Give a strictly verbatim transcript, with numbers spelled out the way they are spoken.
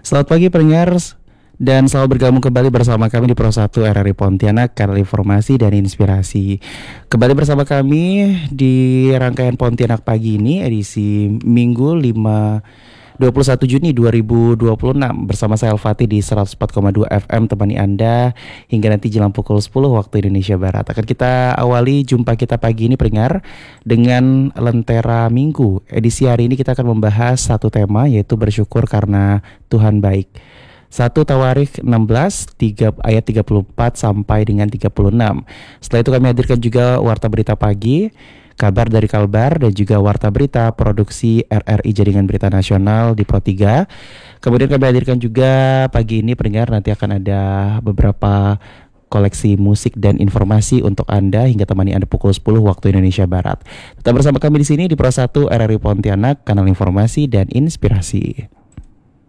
Selamat pagi pendengar dan selamat bergabung kembali bersama kami di Pro satu R R I Pontianak, kanal informasi dan inspirasi. Kembali bersama kami di rangkaian Pontianak Pagi ini, edisi Minggu lima dua puluh satu Juni dua ribu dua puluh enam, bersama saya Al-Fatih di seratus empat koma dua F M temani Anda hingga nanti jelang pukul sepuluh waktu Indonesia Barat. Akan kita awali jumpa kita pagi ini pendengar dengan Lentera Minggu. Edisi hari ini kita akan membahas satu tema, yaitu bersyukur karena Tuhan baik. satu Tawarikh enam belas tiga, ayat tiga puluh empat sampai dengan tiga puluh enam. Setelah itu kami hadirkan juga Warta Berita Pagi, kabar dari Kalbar, dan juga Warta Berita produksi R R I Jaringan Berita Nasional di Pro tiga. Kemudian kami hadirkan juga pagi ini pendengar, nanti akan ada beberapa koleksi musik dan informasi untuk Anda hingga temani Anda pukul sepuluh waktu Indonesia Barat. Tetap bersama kami di sini di Pro satu R R I Pontianak, kanal informasi dan inspirasi.